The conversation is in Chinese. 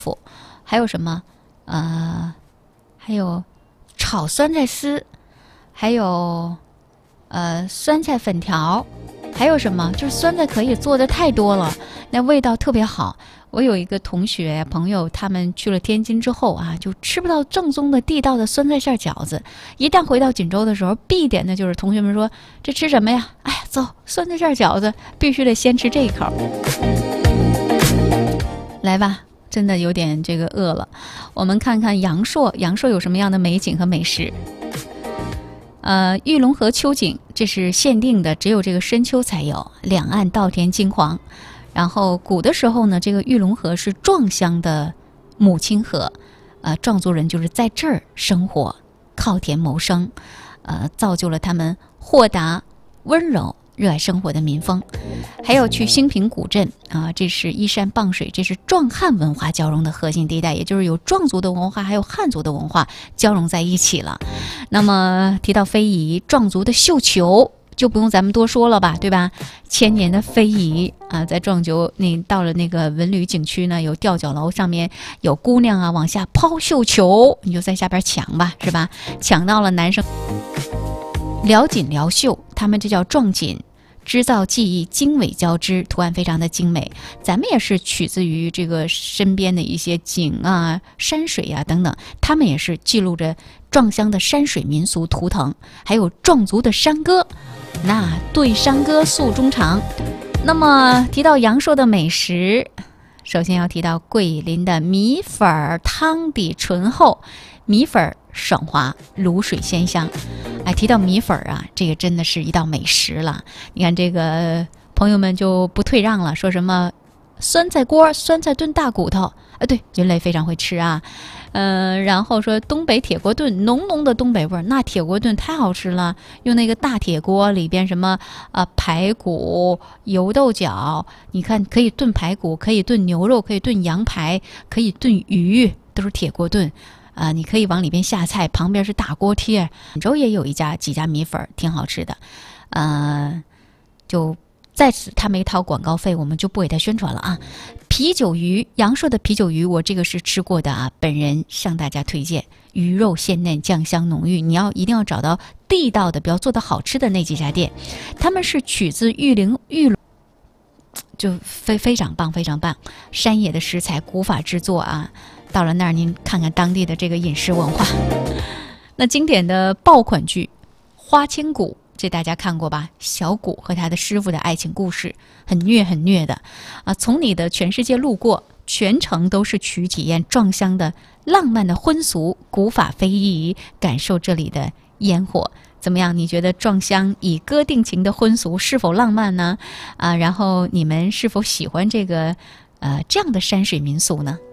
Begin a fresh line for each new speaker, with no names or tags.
还有什么？还有炒酸菜丝，还有酸菜粉条，还有什么？就是酸菜可以做的太多了，那味道特别好。我有一个同学朋友，他们去了天津之后啊，就吃不到正宗的地道的酸菜馅饺子。一旦回到锦州的时候，必点的就是同学们说这吃什么呀？哎呀，走，酸菜馅饺子必须得先吃这一口。来吧，真的有点这个饿了。我们看看阳朔，阳朔有什么样的美景和美食？玉龙河秋景，这是限定的，只有这个深秋才有，两岸稻田金黄。然后古的时候呢，这个玉龙河是壮乡的母亲河，壮族人就是在这儿生活，靠田谋生，造就了他们豁达、温柔、热爱生活的民风。还有去兴平古镇啊，这是依山傍水，这是壮汉文化交融的核心地带，也就是有壮族的文化还有汉族的文化交融在一起了。那么提到非遗，壮族的绣球就不用咱们多说了吧，对吧？千年的非遗啊，在壮族到了那个文旅景区呢，有吊脚楼，上面有姑娘啊往下抛绣球，你就在下边抢吧，是吧？抢到了男生撩锦撩绣，他们这叫壮锦，织造技艺精美交织，图案非常的精美。咱们也是取自于这个身边的一些景啊、山水啊等等，他们也是记录着壮乡的山水民俗图腾，还有壮族的山歌。那对山歌诉衷肠。那么提到阳朔的美食，首先要提到桂林的米粉汤底醇厚，米粉爽滑，卤水鲜香。哎，提到米粉啊，这个真的是一道美食了。你看这个朋友们就不退让了，说什么酸菜锅、酸菜炖大骨头，对，人类非常会吃啊。然后说东北铁锅炖，浓浓的东北味儿，那铁锅炖太好吃了，用那个大铁锅里边什么排骨、油豆角，你看可以炖排骨，可以炖牛肉，可以炖羊排，可以炖鱼，都是铁锅炖。你可以往里边下菜，旁边是大锅贴。锦州也有几家米粉挺好吃的，就在此他没掏广告费，我们就不给他宣传了啊。啤酒鱼，阳朔的啤酒鱼，我这个是吃过的啊，本人向大家推荐，鱼肉鲜嫩，酱香浓郁。你一定要找到地道的，比较做的好吃的那几家店，他们是取自玉龙，就非常棒，非常棒，山野的食材，古法制作啊。到了那儿，您看看当地的这个饮食文化。那经典的爆款剧《花千骨》，这大家看过吧？小骨和他的师傅的爱情故事，很虐的啊！从你的全世界路过，全程都是去体验壮乡的浪漫的婚俗、古法非遗，感受这里的烟火。怎么样？你觉得壮乡以歌定情的婚俗是否浪漫呢？然后你们是否喜欢这个这样的山水民俗呢？